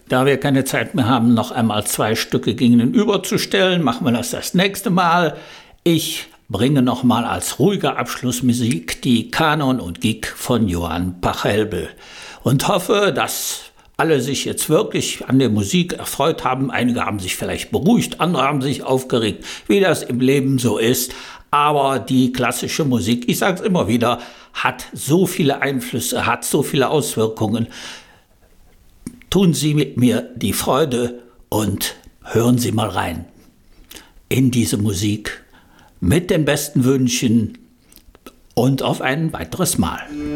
Da wir keine Zeit mehr haben, noch einmal 2 Stücke gegenüberzustellen, machen wir das nächste Mal. Ich bringe noch mal als ruhige Abschlussmusik die Kanon und Gig von Johann Pachelbel und hoffe, dass alle sich jetzt wirklich an der Musik erfreut haben. Einige haben sich vielleicht beruhigt, andere haben sich aufgeregt, wie das im Leben so ist. Aber die klassische Musik, ich sage es immer wieder, hat so viele Einflüsse, hat so viele Auswirkungen. Tun Sie mit mir die Freude und hören Sie mal rein in diese Musik mit den besten Wünschen und auf ein weiteres Mal.